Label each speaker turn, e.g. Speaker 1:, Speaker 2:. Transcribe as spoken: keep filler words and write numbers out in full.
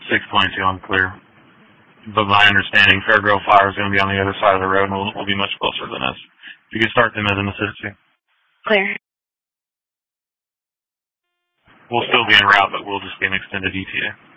Speaker 1: six twenty-two, I'm clear. But my understanding, Fairgrove Flower is going to be on the other side of the road and will, will be much closer than us. If you could start them as an assist.
Speaker 2: Clear.
Speaker 1: We'll still be en route, but we'll just be an extended E T A.